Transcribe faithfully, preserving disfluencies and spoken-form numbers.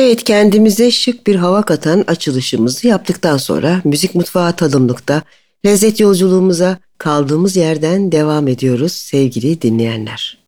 Evet, kendimize şık bir hava katan açılışımızı yaptıktan sonra Müzik Mutfağı tadımlıkta lezzet yolculuğumuza kaldığımız yerden devam ediyoruz sevgili dinleyenler.